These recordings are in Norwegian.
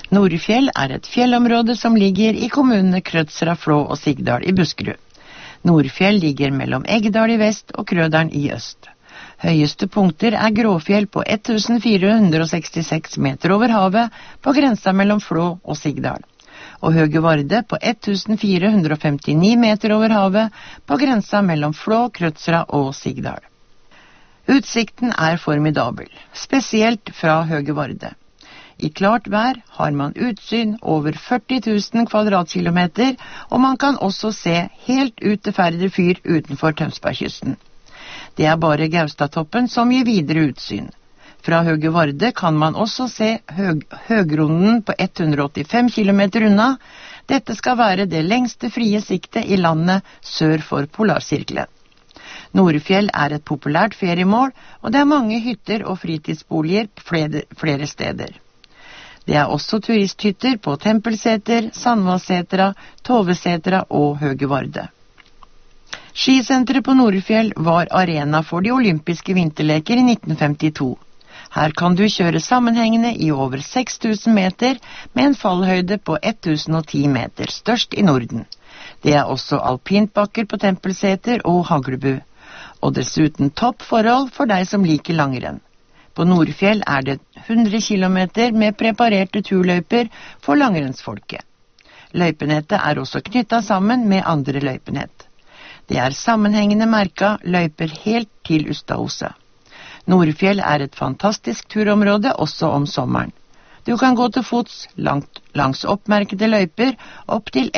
Norefjell er et fjellområde som ligger i kommunene Krødsherad, Flå og Sigdal i Buskerud. Norefjell ligger mellom Eggedal i vest og Krøderen i øst. Høyeste punkter er Gråfjell på 1466 meter over havet på grensa mellom Flå og Sigdal, og Høge Varde på 1459 meter over havet på grensa mellom Flå, Krødsherad og Sigdal. Utsikten er formidabel, spesielt fra Høge Varde. I klart vær har man utsyn over 40 000 kvadratkilometer, og man kan også se helt ut til Færder fyr utenfor Tønsbergkysten. Det er bare Gaustatoppen som gir videre utsyn. Fra Høge Varde kan man også se Høgrunden på 185 kilometer unna. Dette skal være det lengste frie siktet i landet sør for Polarsirkelen. Norefjell er et populært feriemål, og det er mange hytter og fritidsboliger flere steder. Det er også turisthytter på Tempelseter, Sandvasssetra, Tovesetra og Høge Varde. Skisenteret på Norefjell var arena for de olympiske vinterleker i 1952. Her kan du kjøre sammenhengende i over 6000 meter med en fallhøyde på 1010 meter, størst i Norden. Det er også alpintbakker på Tempelseter og Haglebu, og dessuten toppforhold for deg som liker langrenn. På Norefjell er det 100 kilometer med preparerte turløyper for langrennsfolket. Løypenettet er også knyttet sammen med andre løypenett. Det er sammenhengende merka løyper helt til Ustadhuset. Norefjell er et fantastisk turområde også om sommeren. Du kan gå til fots langs oppmerkede løyper opp til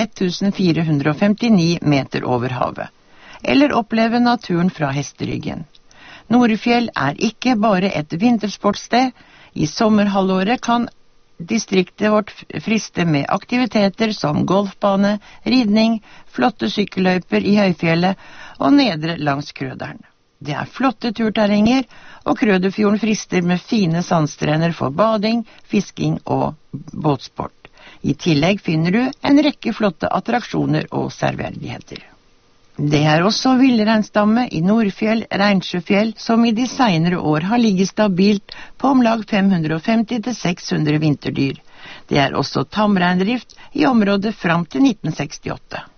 1459 meter over havet, eller oppleve naturen fra hesteryggen. Norefjell er ikke bare et vintersportsted. I sommerhalvåret kan distriktet vårt friste med aktiviteter som golfbane, ridning, flotte sykkelløyper i høyfjellet og nedre langs Krøderen. Det er flotte turterrenger, og Krøderfjorden frister med fine sandstrender for bading, fisking og båtsport. I tillegg finner du en rekke flotte attraksjoner og serverdigheter. Det er også villreinstamme i Norefjell, Reinsjøfjell, som i de senere år har ligget stabilt på om lag 550-600 vinterdyr. Det er også tamreindrift i området fram til 1968.